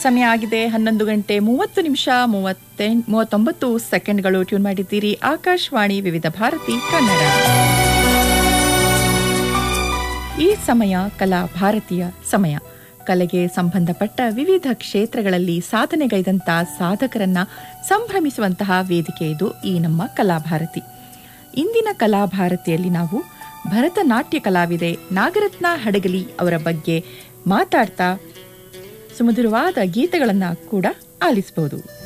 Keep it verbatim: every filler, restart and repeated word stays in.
ಸಮಯ ಆಗಿದೆ ಹನ್ನೊಂದು ಗಂಟೆ ಮೂವತ್ತು ನಿಮಿಷ ಮೂವತ್ತೆ ಮೂವತ್ತೊಂಬತ್ತು ಸೆಕೆಂಡ್ಗಳು. ಟ್ಯೂನ್ ಮಾಡಿದ್ದೀರಿ ಆಕಾಶವಾಣಿ ವಿವಿಧ ಭಾರತಿ ಕನ್ನಡ. ಈ ಸಮಯ ಕಲಾ ಭಾರತೀಯ ಸಮಯ. ಕಲೆಗೆ ಸಂಬಂಧಪಟ್ಟ ವಿವಿಧ ಕ್ಷೇತ್ರಗಳಲ್ಲಿ ಸಾಧನೆಗೈದಂಥ ಸಾಧಕರನ್ನ ಸಂಭ್ರಮಿಸುವಂತಹ ವೇದಿಕೆ ಇದು ಈ ನಮ್ಮ ಕಲಾಭಾರತಿ. ಇಂದಿನ ಕಲಾಭಾರತಿಯಲ್ಲಿ ನಾವು ಭರತನಾಟ್ಯ ಕಲಾವಿದೆ ನಾಗರತ್ನ ಹಡಗಲಿ ಅವರ ಬಗ್ಗೆ ಮಾತಾಡ್ತಾ ಸುಮಧುರವಾದ ಗೀತೆಗಳನ್ನು ಕೂಡ ಆಲಿಸಬಹುದು.